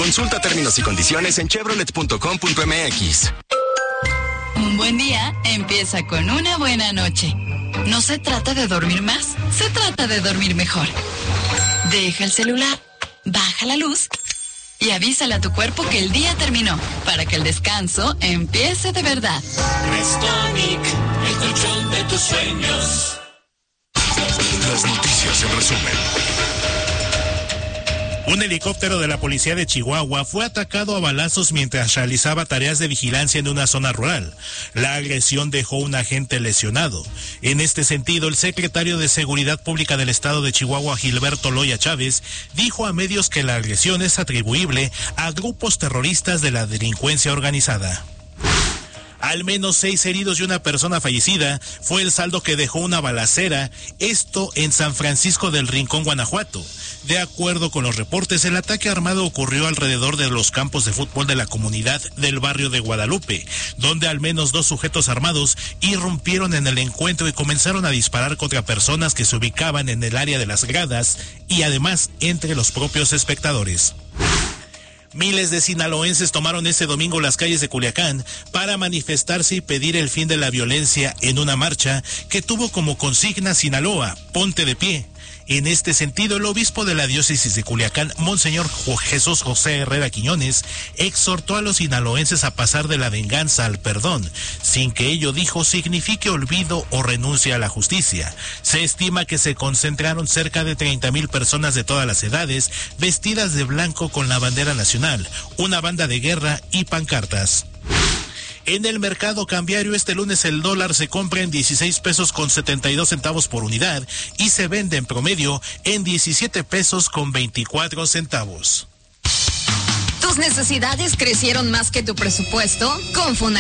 Consulta términos y condiciones en chevrolet.com.mx. Un buen día empieza con una buena noche. No se trata de dormir más, se trata de dormir mejor. Deja el celular, baja la luz y avísale a tu cuerpo que el día terminó, para que el descanso empiece de verdad. Restonic, el colchón de tus sueños. Las noticias en resumen. Un helicóptero de la policía de Chihuahua fue atacado a balazos mientras realizaba tareas de vigilancia en una zona rural. La agresión dejó un agente lesionado. En este sentido, el secretario de Seguridad Pública del Estado de Chihuahua, Gilberto Loya Chávez, dijo a medios que la agresión es atribuible a grupos terroristas de la delincuencia organizada. Al menos 6 heridos y una persona fallecida fue el saldo que dejó una balacera, esto en San Francisco del Rincón, Guanajuato. De acuerdo con los reportes, el ataque armado ocurrió alrededor de los campos de fútbol de la comunidad del barrio de Guadalupe, donde al menos 2 sujetos armados irrumpieron en el encuentro y comenzaron a disparar contra personas que se ubicaban en el área de las gradas y además entre los propios espectadores. Miles de sinaloenses tomaron este domingo las calles de Culiacán para manifestarse y pedir el fin de la violencia en una marcha que tuvo como consigna Sinaloa, ponte de pie. En este sentido, el obispo de la diócesis de Culiacán, Monseñor Jesús José Herrera Quiñones, exhortó a los sinaloenses a pasar de la venganza al perdón, sin que ello, dijo, signifique olvido o renuncia a la justicia. Se estima que se concentraron cerca de 30,000 personas de todas las edades, vestidas de blanco con la bandera nacional, una banda de guerra y pancartas. En el mercado cambiario este lunes el dólar se compra en 16 pesos con 72 centavos por unidad y se vende en promedio en 17 pesos con 24 centavos. ¿Tus necesidades crecieron más que tu presupuesto? Con Fonacot